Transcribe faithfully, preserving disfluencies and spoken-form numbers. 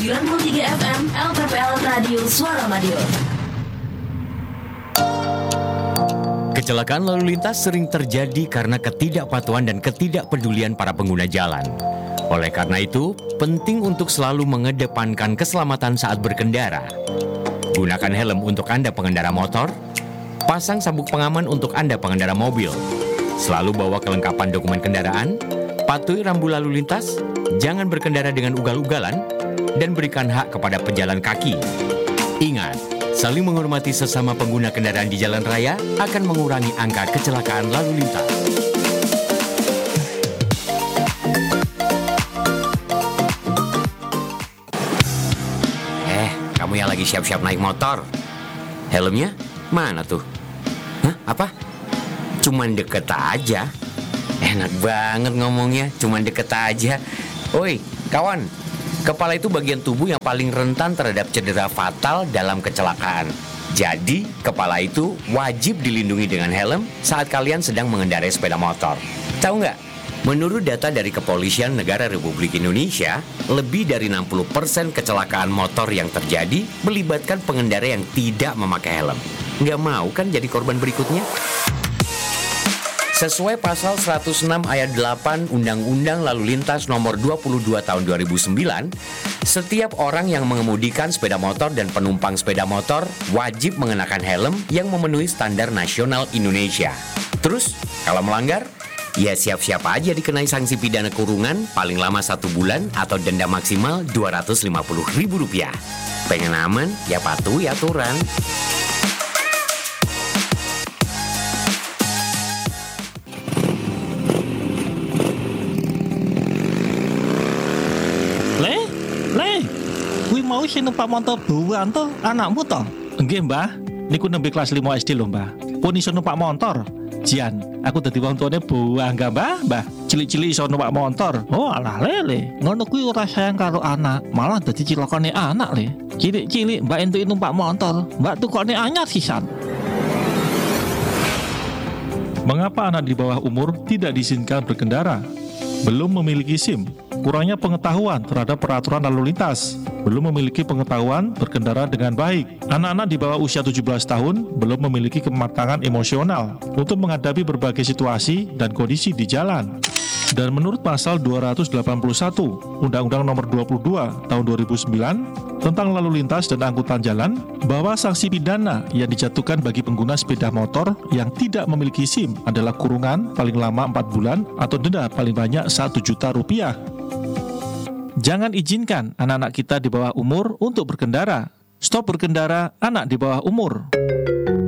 sembilan puluh tiga F M L P P L Radio Suara Madiun. Kecelakaan lalu lintas sering terjadi karena ketidakpatuhan dan ketidakpedulian para pengguna jalan. Oleh karena itu, penting untuk selalu mengedepankan keselamatan saat berkendara. Gunakan helm untuk Anda pengendara motor, pasang sabuk pengaman untuk Anda pengendara mobil. Selalu bawa kelengkapan dokumen kendaraan, patuhi rambu lalu lintas, jangan berkendara dengan ugal-ugalan, dan berikan hak kepada pejalan kaki. Ingat, saling menghormati sesama pengguna kendaraan di jalan raya akan mengurangi angka kecelakaan lalu lintas. Eh, kamu yang lagi siap-siap naik motor, helmnya mana tuh? Hah, apa? Cuman deket aja. Enak banget ngomongnya, cuman deket aja. Oi, kawan, kepala itu bagian tubuh yang paling rentan terhadap cedera fatal dalam kecelakaan. Jadi, kepala itu wajib dilindungi dengan helm saat kalian sedang mengendarai sepeda motor. Tahu nggak? Menurut data dari Kepolisian Negara Republik Indonesia, lebih dari enam puluh persen kecelakaan motor yang terjadi melibatkan pengendara yang tidak memakai helm. Nggak mau kan jadi korban berikutnya? Sesuai pasal seratus enam ayat delapan Undang-Undang Lalu Lintas nomor dua puluh dua tahun dua ribu sembilan, setiap orang yang mengemudikan sepeda motor dan penumpang sepeda motor wajib mengenakan helm yang memenuhi standar nasional Indonesia. Terus, kalau melanggar, ya siap-siap aja dikenai sanksi pidana kurungan paling lama satu bulan atau denda maksimal dua ratus lima puluh ribu rupiah. Pengen aman, ya patuhi aturan. Mau sih numpak motor buan toh anakmu toh? Nggih mbah, niku nembe kelas lima S D lho mbah. Pun iso numpak motor. Jian, aku dadi wong tuane buah enggak mbah? Mbah, cilik-cilik iso numpak motor. Oh alah lele, ngono kuwi ora sayang karo anak, malah dadi cilakane anak le. Cilik-cilik mbak entuk numpak motor, mbak tukokne anyar sisan. Mengapa anak di bawah umur tidak diizinkan berkendara? Belum memiliki SIM, kurangnya pengetahuan terhadap peraturan lalu lintas, belum memiliki pengetahuan berkendara dengan baik. Anak-anak di bawah usia tujuh belas tahun belum memiliki kematangan emosional untuk menghadapi berbagai situasi dan kondisi di jalan. Dan menurut pasal dua ratus delapan puluh satu Undang-Undang nomor dua puluh dua tahun dua ribu sembilan tentang lalu lintas dan angkutan jalan, bahwa sanksi pidana yang dijatuhkan bagi pengguna sepeda motor yang tidak memiliki SIM adalah kurungan paling lama empat bulan atau denda paling banyak satu juta rupiah. Jangan izinkan anak-anak kita di bawah umur untuk berkendara. Stop berkendara anak di bawah umur.